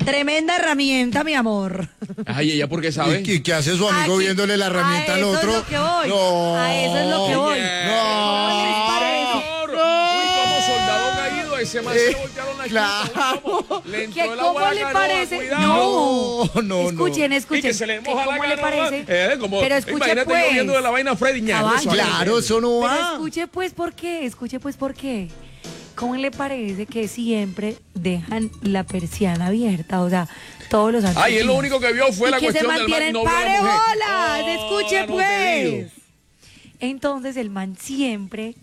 Tremenda herramienta, mi amor. Ay, ¿ella por qué sabe? ¿Y qué hace su amigo viéndole la herramienta al otro? A eso es lo que voy. No. A eso es lo que voy. No. ¿Cómo les parece? Uy, como soldado caído, ese man se le voltearon la Claro. Le ¿Qué entró el cómo agua a la le canoa, parece? cuidado. No. Escuchen. Y que se le moja la ¿Cómo le canoa. parece? Como, Pero escuche imagínate pues. yo viendo de la vaina Freddy Ñano. Caballo. Claro, eso no Pero va. escuche pues por qué. ¿Cómo le parece que siempre dejan la persiana abierta? O sea, todos los años. Ay, él lo único que vio fue la que se cuestión del mantienen novio de la mujer. parejolas. Escuche no te pues. digo. Entonces el man siempre,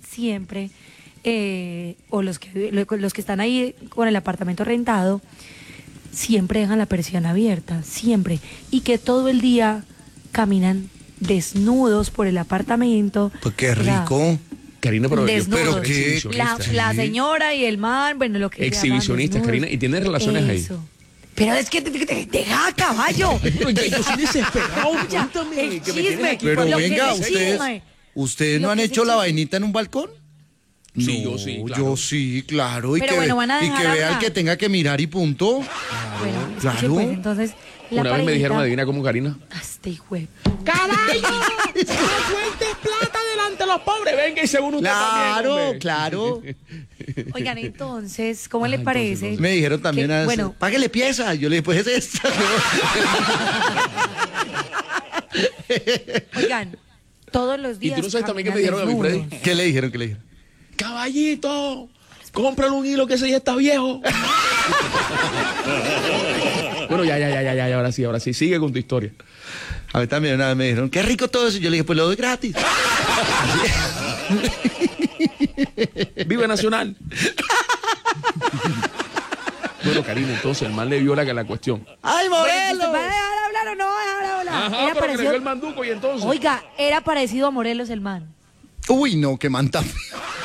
o los que están ahí con el apartamento rentado, siempre dejan la persiana abierta, siempre. Y que todo el día caminan desnudos por el apartamento. Pues qué O sea, rico. Karina, pero desnudos. ¿Pero qué? La señora y el man, bueno, lo que sea, Exhibicionistas, van desnudos. Karina, y tienen relaciones ahí. Eso. Pero es que deja, caballo. Pero yo soy desesperado, Ya, cuéntame. el Que me tienen chisme. aquí Pero Lo que venga, se ustedes chisme. no Lo han que hecho se la chisme. vainita en un balcón. Sí, No, yo sí, claro. Yo sí, claro. Y Pero que, bueno, van a y dejar que vea el hablar. que tenga que mirar y punto. Bueno, escuche, Claro. pues, entonces, la Una vez me dijeron, parejita- adivina cómo, Karina. Hasta hijo de- ¡Caballo! ¡No sueltes plata delante de los pobres! Venga, y según usted también, Claro, hombre. claro. Oigan, entonces, ¿cómo le entonces, parece? Me dijeron también, que, bueno, páguele pieza. Yo le dije, pues es esta. oigan, todos los Y días. tú no sabes también qué me caminan dijeron a mí, desnudos. Freddy. ¿Qué le dijeron? ¿Qué le dijeron? ¡Caballito! ¡Cómprale un hilo que ese ya está viejo! Bueno, ya, ahora sí, sigue con tu historia. A mí también una vez me dijeron, qué rico todo eso. Yo le dije, pues lo doy gratis. ¡Vive Nacional! Bueno, Karina, entonces el man le vio la cuestión. ¡Ay, Bueno, Morelos! ¿va a dejar hablar o no va a dejar hablar? Ajá, Era pero que le parecido- dio el manduco y entonces. Oiga, era parecido a Morelos el man. Uy, no, qué manta. O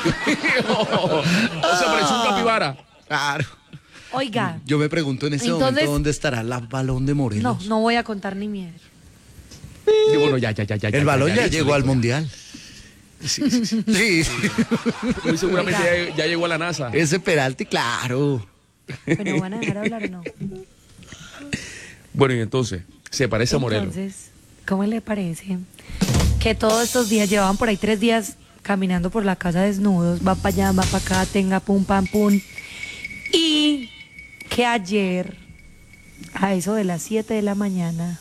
sea, pareció un capibara. Claro. Oiga, Yo me pregunto en ese Entonces- momento dónde estará el balón de Morelos. no voy a contar ni mierda. Y bueno, ya. El balón ya listo, llegó al listo. mundial. Sí. Sí. Muy seguramente Oiga. ya llegó a la NASA. Ese Peralti, claro. Bueno, ¿van a dejar hablar o no? Bueno, y entonces, se parece a Morelos. Entonces, ¿cómo le parece que todos estos días, llevaban por ahí 3 días caminando por la casa desnudos, va para allá, va para acá, tenga pum, pam, pum, y que ayer, a eso de las 7 de la mañana,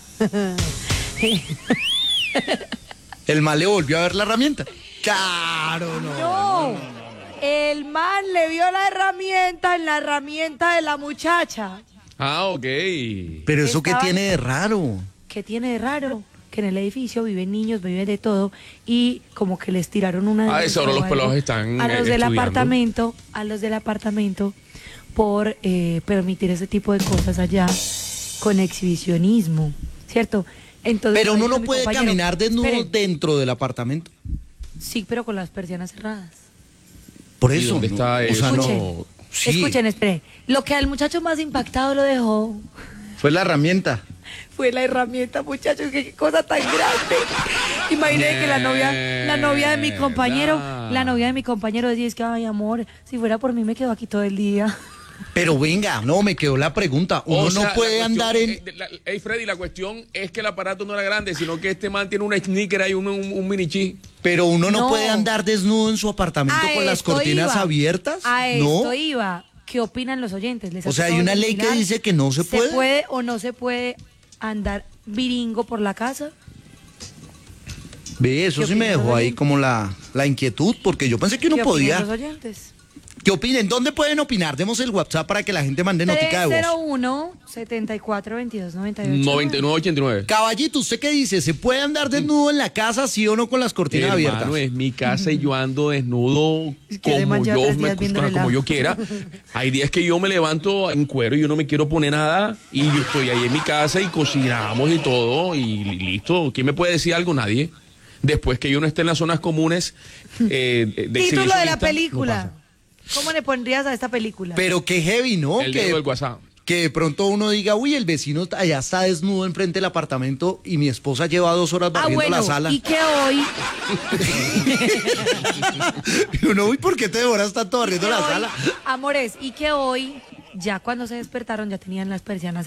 El mal le volvió a ver la herramienta. Claro, no. no, el man le vio la herramienta en la herramienta de la muchacha. Ah, ok. Pero eso qué Estaba- tiene de raro. ¿Qué tiene de raro? Que en el edificio viven niños, viven de todo, y como que les tiraron una Ah, denuncia eso ahora o los algo pelados están, a los del estudiando. apartamento por permitir ese tipo de cosas allá con exhibicionismo, ¿cierto? Entonces, Pero uno dijo no mi puede compañero, caminar desnudo "Espere". dentro del apartamento. Sí, pero con las persianas cerradas. Por ¿Y eso. dónde está o sea, eso? Escuchen, Sí. escuchen, espere. Lo que al muchacho más impactado lo dejó Fue la herramienta. fue la herramienta, muchachos, qué cosa tan grande. Imagínate que la novia de mi compañero, decía, es que, ay, amor, si fuera por mí me quedo aquí todo el día. Pero venga, no, me quedó la pregunta. Uno O sea, no puede la andar cuestión- en... Ey, Freddy, la cuestión es que el aparato no era grande, sino que este man tiene un sneaker ahí, un mini chi. Pero uno no No. puede andar desnudo en su apartamento A con las esto cortinas iba. abiertas. A No. esto iba. ¿Qué opinan los oyentes? ¿Les O ha sea, hay tocado una ley que mirar? dice que no se puede. ¿Se puede o no se puede andar viringo por la casa? Ve, eso ¿Qué sí me opinan dejó los ahí oyentes? como la inquietud, porque yo pensé que uno ¿Qué opinan podía. los oyentes? ¿Qué opinen? ¿Dónde pueden opinar? Demos el WhatsApp para que la gente mande notica de voz. 301-74-22-98. 99.89. Caballito, ¿usted qué dice? ¿Se puede andar desnudo en la casa, sí o no, con las cortinas abiertas? Hermano, es mi casa y yo ando desnudo Es que además lleva 3 días viendo el como helado. yo quiera. Hay días que yo me levanto en cuero y yo no me quiero poner nada y yo estoy ahí en mi casa y cocinamos y todo y listo. ¿Quién me puede decir algo? Nadie. Después que yo no esté en las zonas comunes de Título de la exhibicionista, película. no pasa. ¿Cómo le pondrías a esta película? Pero qué heavy, ¿no? El dedo del WhatsApp. Que de pronto uno diga, uy, el vecino allá está desnudo enfrente del apartamento y mi esposa lleva 2 horas barriendo bueno, la sala. y que hoy... Y uno, uy, ¿por qué te demoras tanto barriendo la hoy, sala? amores, y que hoy, ya cuando se despertaron, ya tenían las persianas